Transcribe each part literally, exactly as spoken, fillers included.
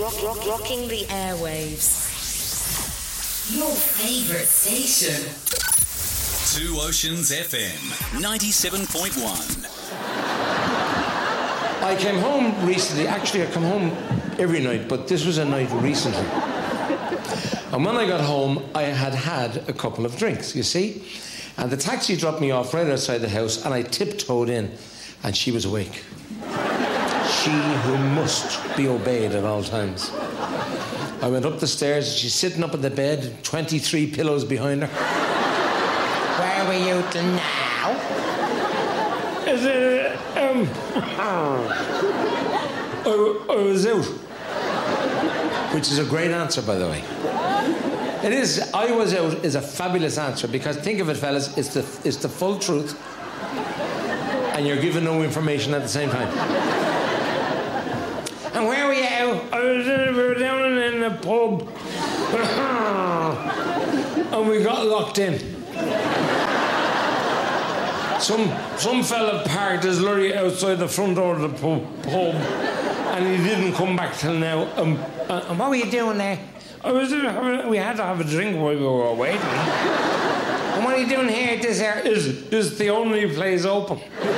rock, rock, rocking the airwaves. Your favourite station. Two Oceans F M, ninety-seven point one. I came home recently. Actually, I come home every night, but this was a night recently. And when I got home, I had had a couple of drinks, you see? And the taxi dropped me off right outside the house, and I tiptoed in, and she was awake. She who must be obeyed at all times. I went up the stairs, and she's sitting up in the bed, twenty-three pillows behind her. Where were you till now? Is it, um... I, I was out. Which is a great answer, by the way. It is, I was out is a fabulous answer, because think of it, fellas, it's the, it's the full truth, and you're given no information at the same time. And where were you out? I was in, we were down in the pub, and we got locked in. Some some fella parked his lorry outside the front door of the pub, pub and he didn't come back till now. Um, uh, And what were you doing there? I was in, having, we had to have a drink while we were waiting. And what are you doing here at this hour? Is is the only place open.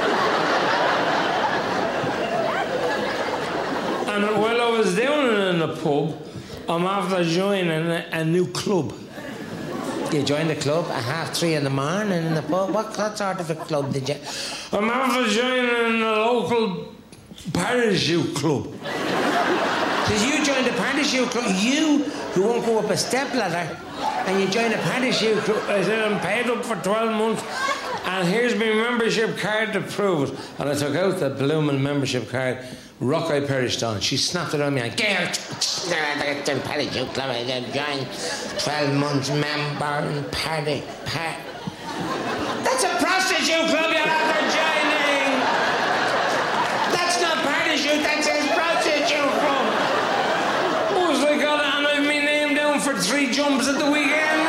And while I was down in the pub, I'm after joining a, a new club. You joined the club at half three in the morning in the pub? What, what sort of a club did you... I'm after joining a local parachute club. Did you join the parachute club? You, who won't go up a step ladder, and you join a parachute club? I said I'm paid up for twelve months, and here's my membership card to prove it. And I took out the blooming membership card. Rock I perished on. She snapped it on me and get out. The parachute club, I joined twelve months member and party. Par- That's a prostitute club you're after joining. That's not parachute, that says prostitute club. Was I got it and I've my name down for three jumps at the weekend?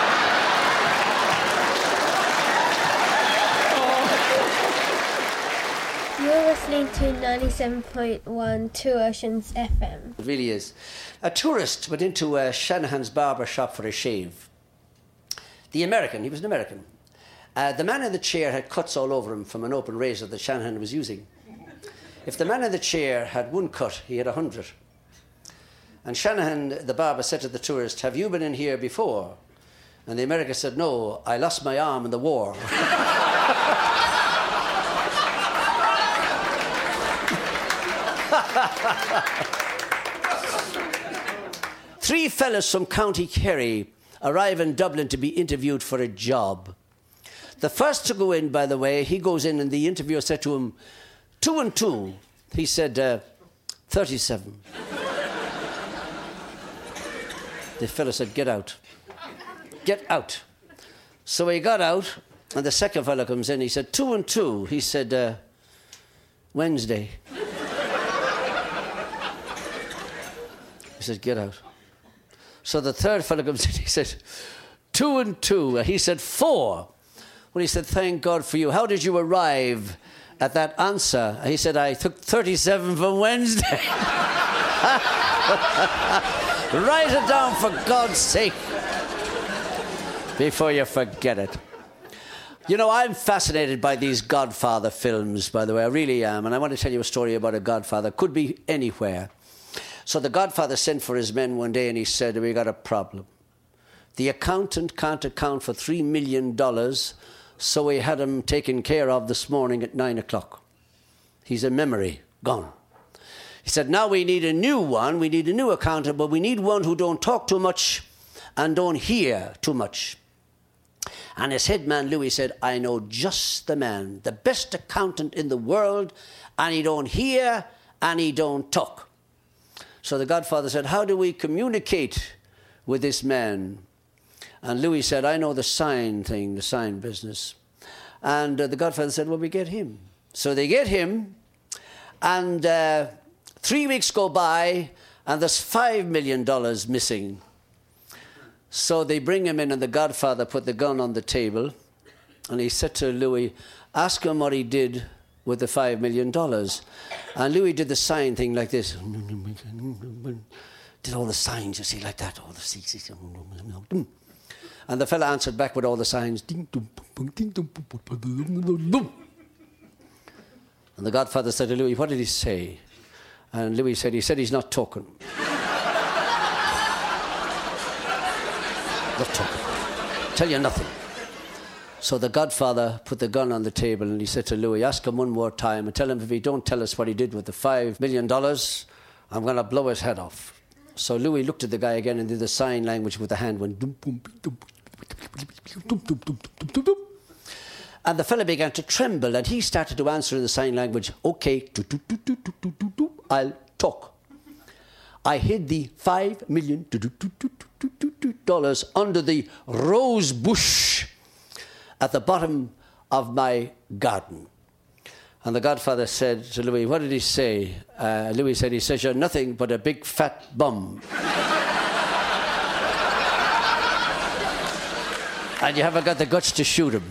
You're listening to ninety-seven point one Two Oceans F M. It really is. A tourist went into uh, Shanahan's barber shop for a shave. The American, he was an American. Uh, the man in the chair had cuts all over him from an open razor that Shanahan was using. If the man in the chair had one cut, he had a hundred. And Shanahan, the barber, said to the tourist, "Have you been in here before?" And the American said, "No, I lost my arm in the war." Three fellas from County Kerry arrive in Dublin to be interviewed for a job. The first to go in, by the way, he goes in and the interviewer said to him, two and two. He said, uh, thirty-seven. The fella said, "Get out. Get out." So he got out, and the second fella comes in. He said, two and two. He said, uh, Wednesday. He said, "Get out." So the third fellow comes in, he said, two and two. He said, four. Well, he said, "Thank God for you. How did you arrive at that answer?" He said, "I took thirty-seven for Wednesday." Write it down, for God's sake, before you forget it. You know, I'm fascinated by these Godfather films, by the way. I really am. And I want to tell you a story about a Godfather. Could be anywhere. So the Godfather sent for his men one day and he said, "We got a problem. The accountant can't account for three million dollars, so we had him taken care of this morning at nine o'clock. He's a memory, gone." He said, "Now we need a new one. We need a new accountant, but we need one who don't talk too much and don't hear too much." And his head man, Louis, said, "I know just the man, the best accountant in the world, and he don't hear and he don't talk." So the Godfather said, "How do we communicate with this man?" And Louis said, "I know the sign thing, the sign business." And uh, the Godfather said, "Well, we get him." So they get him, and uh, three weeks go by, and there's five million dollars missing. So they bring him in, and the Godfather put the gun on the table, and he said to Louis, "Ask him what he did with the five million dollars. And Louis did the sign thing like this. boom, did all the signs, you see, like that, all the signs. And the fella answered back with all the signs. And the Godfather said to Louis, what did he say? And Louis said, he said he's not talking. Not talking. Tell you nothing. So the Godfather put the gun on the table and he said to Louis, ask him one more time and tell him if he don't tell us what he did with the five million dollars, I'm going to blow his head off. So Louis looked at the guy again and did the sign language with the hand. Went, and the fella began to tremble and he started to answer in the sign language, okay, I'll talk. I hid the five million dollars under the rose bush at the bottom of my garden. And the Godfather said to Louis, what did he say? Uh, Louis said, he says, you're nothing but a big fat bum. And you haven't got the guts to shoot him.